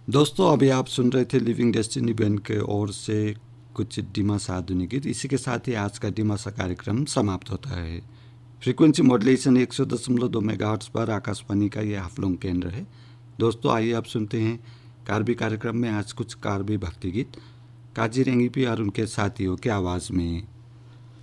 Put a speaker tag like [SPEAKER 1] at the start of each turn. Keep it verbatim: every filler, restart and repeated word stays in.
[SPEAKER 1] दोस्तों अभी आप सुन रहे थे लिविंग डेस्टिनी बैंड के ओर से कुछ डिमासा आधुनिक गीत। इसी के साथ ही आज का डिमासा कार्यक्रम समाप्त होता है। फ्रीक्वेंसी मॉड्यूलेशन एक सौ दशमलव दो मेगाहर्ट्ज पर आकाशवाणी का ये हाफलोंग केंद्र है। दोस्तों आइए आप सुनते हैं कार्बी कार्यक्रम में आज कुछ कार्बी भक्ति गीत काजी रेंगीपी और उनके साथियों की आवाज़ में।